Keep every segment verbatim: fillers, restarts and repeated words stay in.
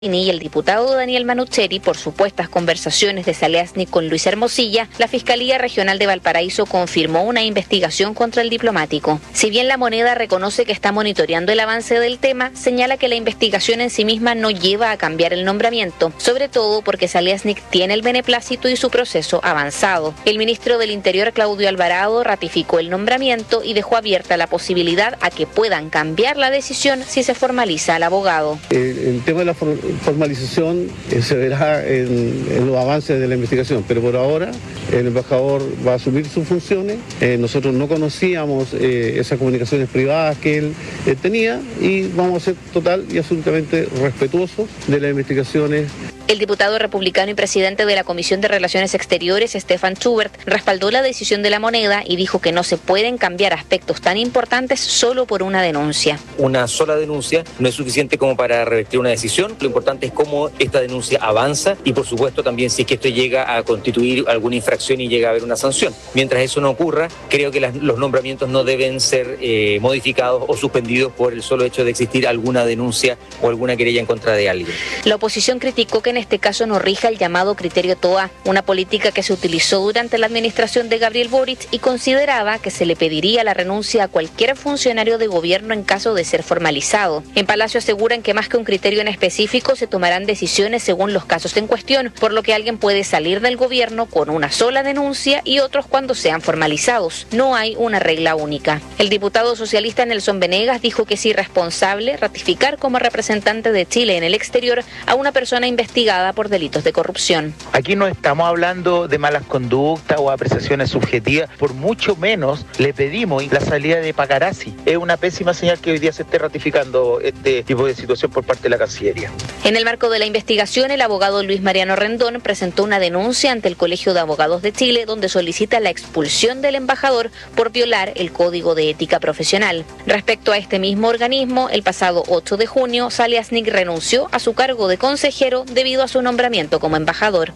Y el diputado Daniel Manucheri por supuestas conversaciones de Saliasnik con Luis Hermosilla, la Fiscalía Regional de Valparaíso confirmó una investigación contra el diplomático. Si bien La Moneda reconoce que está monitoreando el avance del tema, señala que la investigación en sí misma no lleva a cambiar el nombramiento, sobre todo porque Saliasnik tiene el beneplácito y su proceso avanzado. El ministro del Interior, Claudio Alvarado, ratificó el nombramiento y dejó abierta la posibilidad a que puedan cambiar la decisión si se formaliza al abogado. El, el tema de la formalización eh, se verá en, en los avances de la investigación, pero por ahora el embajador va a asumir sus funciones. Eh, nosotros no conocíamos eh, esas comunicaciones privadas que él eh, tenía y vamos a ser total y absolutamente respetuosos de las investigaciones. El diputado republicano y presidente de la Comisión de Relaciones Exteriores, Stefan Schubert, respaldó la decisión de La Moneda y dijo que no se pueden cambiar aspectos tan importantes solo por una denuncia. Una sola denuncia no es suficiente como para revertir una decisión. Lo importante es cómo esta denuncia avanza y, por supuesto, también si es que esto llega a constituir alguna infracción y llega a haber una sanción. Mientras eso no ocurra, creo que las, los nombramientos no deben ser eh, modificados o suspendidos por el solo hecho de existir alguna denuncia o alguna querella en contra de alguien. La oposición criticó que en este caso no rija el llamado criterio T O A, una política que se utilizó durante la administración de Gabriel Boric y consideraba que se le pediría la renuncia a cualquier funcionario de gobierno en caso de ser formalizado. En Palacio aseguran que más que un criterio en específico se tomarán decisiones según los casos en cuestión, por lo que alguien puede salir del gobierno con una sola denuncia y otros cuando sean formalizados. No hay una regla única. El diputado socialista Nelson Venegas dijo que es irresponsable ratificar como representante de Chile en el exterior a una persona investigada por delitos de corrupción. Aquí no estamos hablando de malas conductas o apreciaciones subjetivas, por mucho menos le pedimos la salida de Pacarazzi. Es una pésima señal que hoy día se esté ratificando este tipo de situación por parte de la Cancillería. En el marco de la investigación, el abogado Luis Mariano Rendón presentó una denuncia ante el Colegio de Abogados de Chile donde solicita la expulsión del embajador por violar el Código de Ética Profesional. Respecto a este mismo organismo, el pasado ocho de junio, Saliasnik renunció a su cargo de consejero debido a su nombramiento como embajador.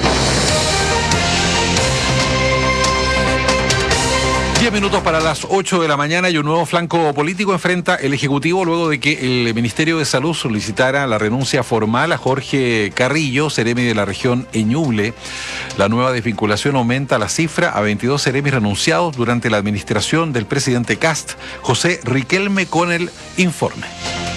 Diez minutos para las ocho de la mañana y un nuevo flanco político enfrenta el Ejecutivo luego de que el Ministerio de Salud solicitara la renuncia formal a Jorge Carrillo, seremi de la región Ñuble. La nueva desvinculación aumenta la cifra a veintidós seremis renunciados durante la administración del presidente Kast. José Riquelme con el informe.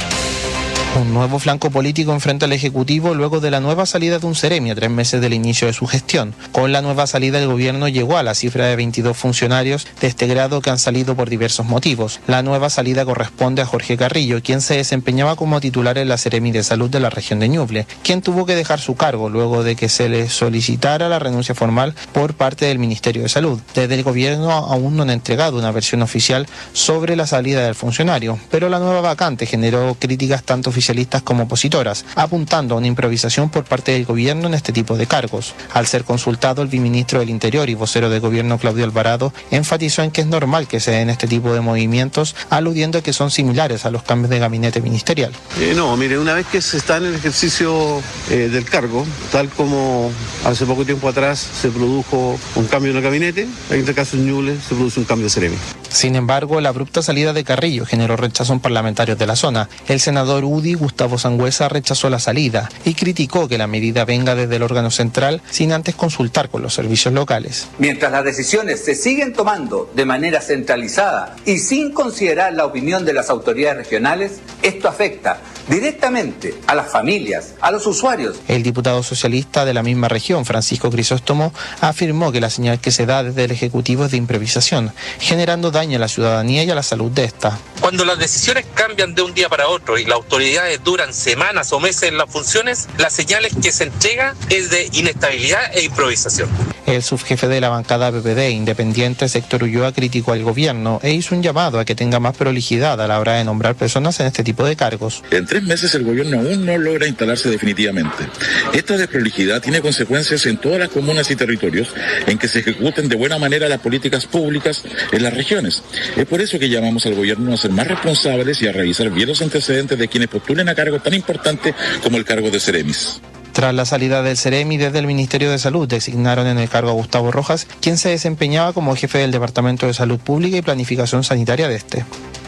Un nuevo flanco político enfrenta al Ejecutivo luego de la nueva salida de un seremi a tres meses del inicio de su gestión. Con la nueva salida el gobierno llegó a la cifra de veintidós funcionarios de este grado que han salido por diversos motivos. La nueva salida corresponde a Jorge Carrillo, quien se desempeñaba como titular en la Seremi de Salud de la región de Ñuble, quien tuvo que dejar su cargo luego de que se le solicitara la renuncia formal por parte del Ministerio de Salud. Desde el gobierno aún no han entregado una versión oficial sobre la salida del funcionario, pero la nueva vacante generó críticas tanto oficialistas como opositoras, apuntando a una improvisación por parte del gobierno en este tipo de cargos. Al ser consultado, el viceministro del Interior y vocero de gobierno Claudio Alvarado enfatizó en que es normal que se den este tipo de movimientos, aludiendo a que son similares a los cambios de gabinete ministerial. Eh, no, mire, una vez que se está en el ejercicio eh, del cargo, tal como hace poco tiempo atrás se produjo un cambio en el gabinete, en este caso en Ñuble se produce un cambio de seremi. Sin embargo, la abrupta salida de Carrillo generó rechazo en parlamentarios de la zona. El senador U D I, Gustavo Sangüesa, rechazó la salida y criticó que la medida venga desde el órgano central sin antes consultar con los servicios locales. Mientras las decisiones se siguen tomando de manera centralizada y sin considerar la opinión de las autoridades regionales, esto afecta directamente a las familias, a los usuarios. El diputado socialista de la misma región, Francisco Crisóstomo, afirmó que la señal que se da desde el Ejecutivo es de improvisación, generando daño a la ciudadanía y a la salud de esta. Cuando las decisiones cambian de un día para otro y las autoridades duran semanas o meses en las funciones, las señales que se entrega es de inestabilidad e improvisación. El subjefe de la bancada P P D independiente, Héctor Ulloa, criticó al gobierno e hizo un llamado a que tenga más prolijidad a la hora de nombrar personas en este tipo de cargos. En tres meses el gobierno aún no logra instalarse definitivamente. Esta desprolijidad tiene consecuencias en todas las comunas y territorios en que se ejecuten de buena manera las políticas públicas en las regiones. Es por eso que llamamos al gobierno a ser más responsables y a revisar bien los antecedentes de quienes postulen a cargos tan importantes como el cargo de seremis. Tras la salida del seremi, desde el Ministerio de Salud designaron en el cargo a Gustavo Rojas, quien se desempeñaba como jefe del Departamento de Salud Pública y Planificación Sanitaria de este.